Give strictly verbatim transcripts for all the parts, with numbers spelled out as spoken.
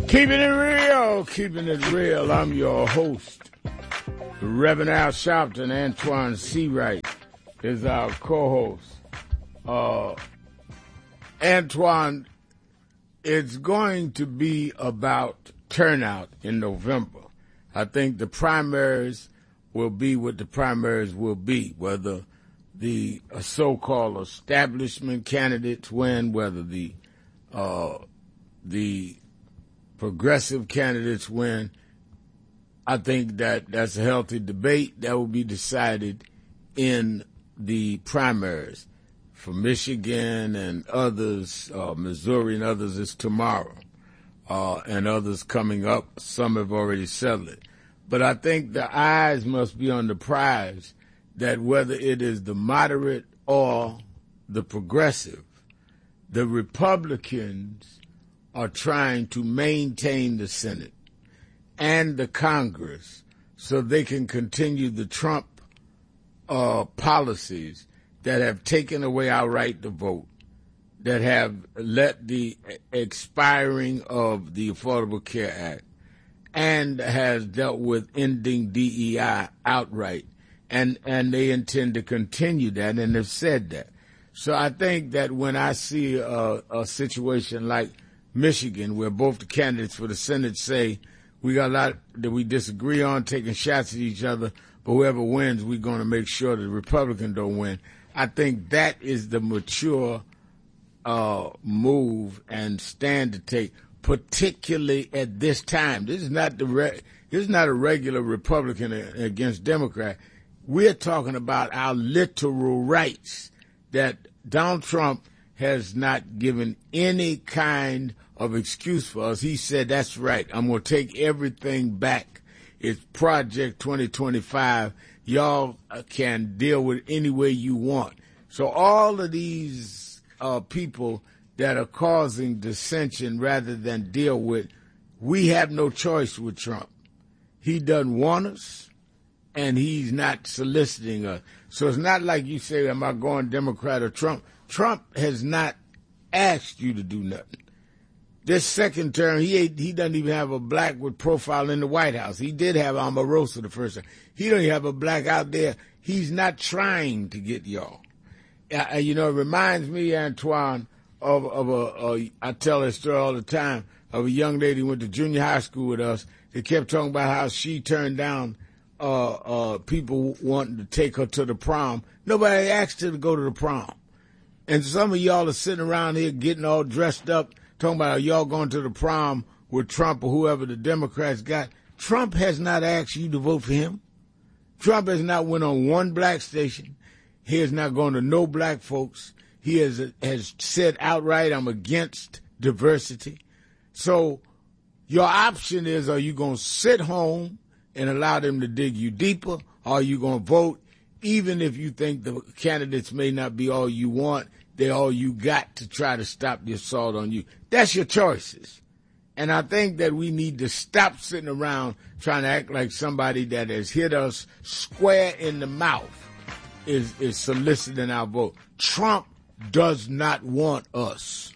Keeping it real, keeping it real. I'm your host, Reverend Al Sharpton. Antoine Seawright is our co-host. Uh, Antoine, it's going to be about turnout in November. I think the primaries will be what the primaries will be, whether the uh, so-called establishment candidates win, whether the uh, the progressive candidates win. I think that that's a healthy debate that will be decided in the primaries. For Michigan and others, uh, Missouri and others, is tomorrow, uh, and others coming up. Some have already settled it. But I think the eyes must be on the prize that whether it is the moderate or the progressive, the Republicans are trying to maintain the Senate and the Congress so they can continue the Trump uh, policies that have taken away our right to vote, that have let the expiring of the Affordable Care Act, and has dealt with ending D E I outright. And, and they intend to continue that and have said that. So I think that when I see a, a situation like Michigan, where both the candidates for the Senate say we got a lot that we disagree on, taking shots at each other, but whoever wins, we're going to make sure the Republican don't win. I think that is the mature uh, move and stand to take, particularly at this time. This is not the re- this is not a regular Republican against Democrat. We're talking about our literal rights that Donald Trump has not given any kind of excuse for us. He said, that's right, I'm going to take everything back. It's Project twenty twenty-five. Y'all can deal with it any way you want. So all of these uh, people that are causing dissension rather than deal with, we have no choice with Trump. He doesn't want us, and he's not soliciting us. So it's not like you say, am I going Democrat or Trump? Trump has not asked you to do nothing. This second term, he ain't, he doesn't even have a black with profile in the White House. He did have Omarosa the first time. He don't even have a black out there. He's not trying to get y'all. Uh, you know, it reminds me, Antoine, of, of a, a, I tell this story all the time, of a young lady who went to junior high school with us. They kept talking about how she turned down uh, uh, people wanting to take her to the prom. Nobody asked her to go to the prom. And some of y'all are sitting around here getting all dressed up, talking about y'all going to the prom with Trump or whoever the Democrats got. Trump has not asked you to vote for him. Trump has not went on one black station. He has not gone to no black folks. He has has said outright, I'm against diversity. So your option is, are you going to sit home and allow them to dig you deeper, or are you going to vote, even if you think the candidates may not be all you want, they're all you got to try to stop the assault on you? That's your choices. And I think that we need to stop sitting around trying to act like somebody that has hit us square in the mouth is, is soliciting our vote. Trump does not want us.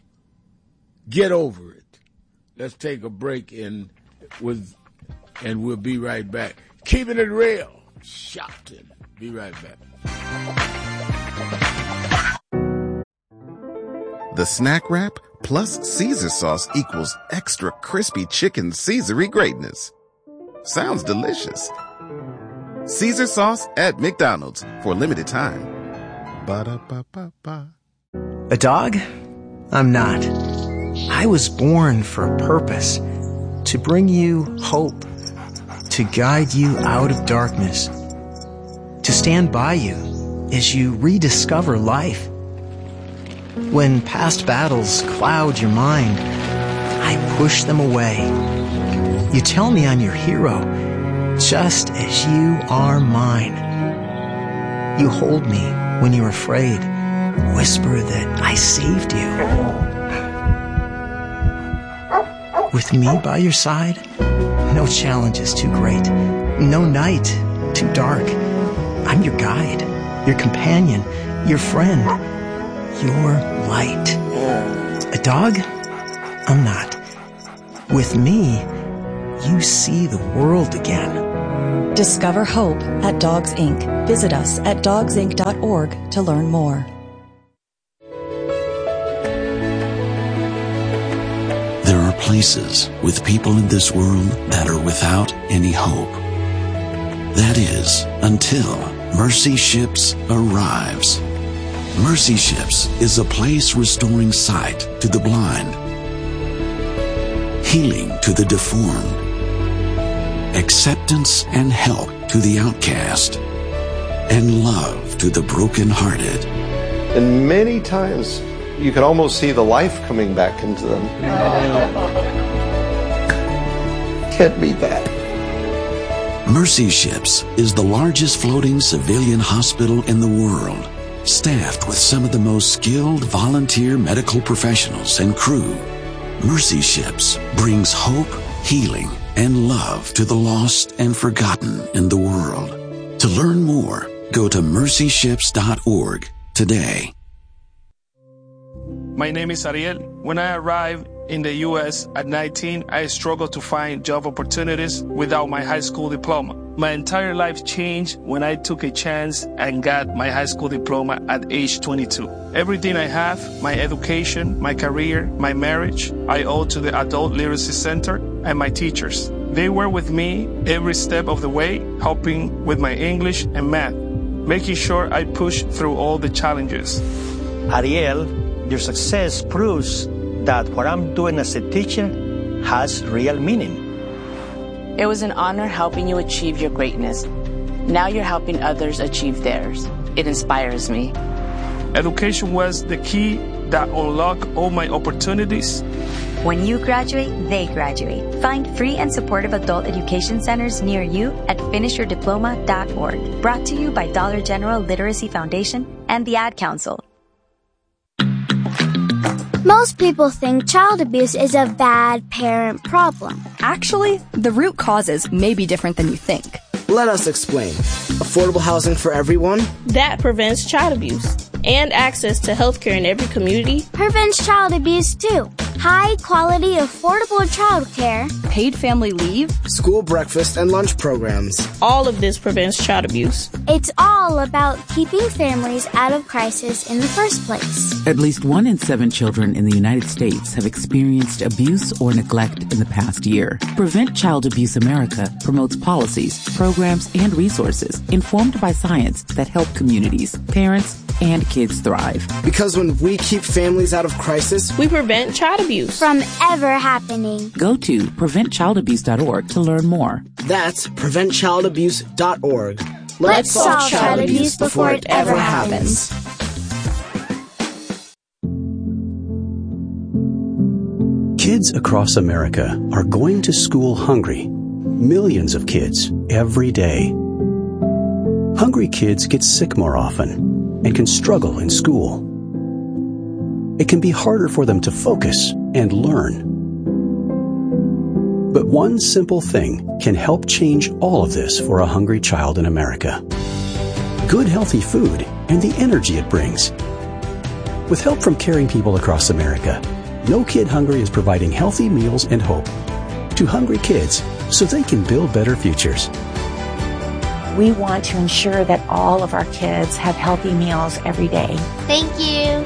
Get over it. Let's take a break and with and we'll be right back. Keeping it real. Sharpton. Be right back. The Snack Wrap plus Caesar sauce equals extra crispy chicken Caesary greatness. Sounds delicious. Caesar sauce at McDonald's for a limited time. Ba-da-ba-ba-ba. A dog? I'm not. I was born for a purpose. To bring you hope. To guide you out of darkness. To stand by you as you rediscover life. When past battles cloud your mind, I push them away. You tell me I'm your hero, just as you are mine. You hold me when you're afraid, whisper that I saved you. With me by your side, no challenge is too great, no night too dark. I'm your guide, your companion, your friend, your light. A dog? I'm not. With me, you see the world again. Discover hope at Dogs Incorporated. Visit us at dogs inc dot org to learn more. There are places with people in this world that are without any hope. That is, until Mercy Ships arrives. Mercy Ships is a place restoring sight to the blind, healing to the deformed, acceptance and help to the outcast, and love to the brokenhearted. And many times you can almost see the life coming back into them. Can't beat that. Mercy Ships is the largest floating civilian hospital in the world, staffed with some of the most skilled volunteer medical professionals and crew. Mercy Ships brings hope, healing, and love to the lost and forgotten in the world. To learn more, go to mercy ships dot org today. My name is Ariel. When I arrived in the U S at nineteen, I struggled to find job opportunities without my high school diploma. My entire life changed when I took a chance and got my high school diploma at age twenty-two. Everything I have, my education, my career, my marriage, I owe to the Adult Literacy Center and my teachers. They were with me every step of the way, helping with my English and math, making sure I pushed through all the challenges. Ariel, your success proves that what I'm doing as a teacher has real meaning. It was an honor helping you achieve your greatness. Now you're helping others achieve theirs. It inspires me. Education was the key that unlocked all my opportunities. When you graduate, they graduate. Find free and supportive adult education centers near you at finish your diploma dot org. Brought to you by Dollar General Literacy Foundation and the Ad Council. Most people think child abuse is a bad parent problem. Actually, the root causes may be different than you think. Let us explain. Affordable housing for everyone. That prevents child abuse. And access to health care in every community. Prevents child abuse too. High quality, affordable child care. Paid family leave. School breakfast and lunch programs. All of this prevents child abuse. It's all about keeping families out of crisis in the first place. At least one in seven children in the United States have experienced abuse or neglect in the past year. Prevent Child Abuse America promotes policies, programs, and resources informed by science that help communities, parents, and kids thrive. Because when we keep families out of crisis, we prevent child abuse from ever happening. Go to prevent child abuse dot org to learn more. That's prevent child abuse dot org. Let's, Let's solve child, child abuse before it ever happens. Kids across America are going to school hungry. Millions of kids every day. Hungry kids get sick more often and can struggle in school. It can be harder for them to focus and learn. But one simple thing can help change all of this for a hungry child in America. Good healthy food and the energy it brings. With help from caring people across America, No Kid Hungry is providing healthy meals and hope to hungry kids so they can build better futures. We want to ensure that all of our kids have healthy meals every day. Thank you.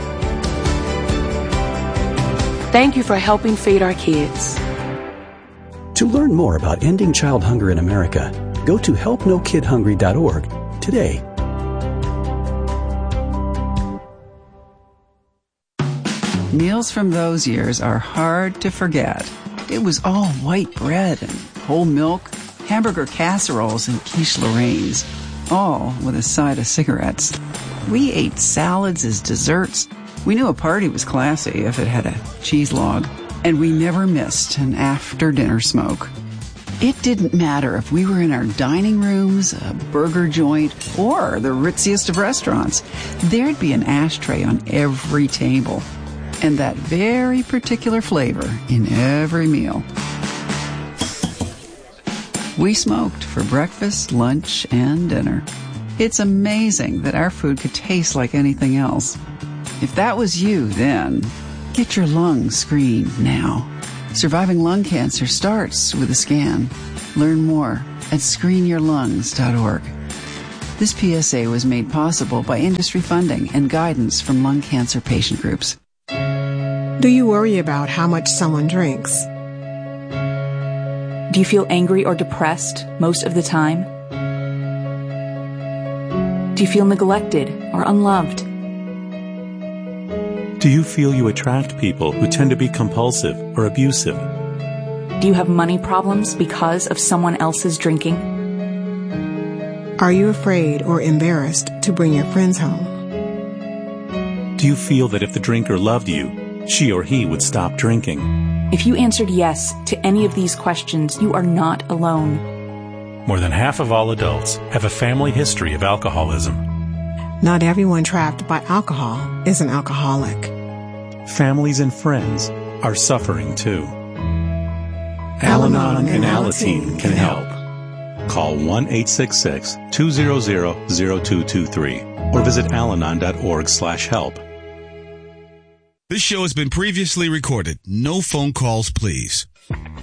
Thank you for helping feed our kids. To learn more about ending child hunger in America, go to help no kid hungry dot org today. Meals from those years are hard to forget. It was all white bread and whole milk, hamburger casseroles and quiche Lorraine's, all with a side of cigarettes. We ate salads as desserts. We knew a party was classy if it had a cheese log, and we never missed an after-dinner smoke. It didn't matter if we were in our dining rooms, a burger joint, or the ritziest of restaurants. There'd be an ashtray on every table, and that very particular flavor in every meal. We smoked for breakfast, lunch, and dinner. It's amazing that our food could taste like anything else. If that was you then, get your lungs screened now. Surviving lung cancer starts with a scan. Learn more at screen your lungs dot org. This P S A was made possible by industry funding and guidance from lung cancer patient groups. Do you worry about how much someone drinks? Do you feel angry or depressed most of the time? Do you feel neglected or unloved? Do you feel you attract people who tend to be compulsive or abusive? Do you have money problems because of someone else's drinking? Are you afraid or embarrassed to bring your friends home? Do you feel that if the drinker loved you, she or he would stop drinking? If you answered yes to any of these questions, you are not alone. More than half of all adults have a family history of alcoholism. Not everyone trapped by alcohol is an alcoholic. Families and friends are suffering too. Al-Anon and Alateen can help. Call one eight six six, two zero zero, zero two two three or visit alanon dot org slash help. This show has been previously recorded. No phone calls, please.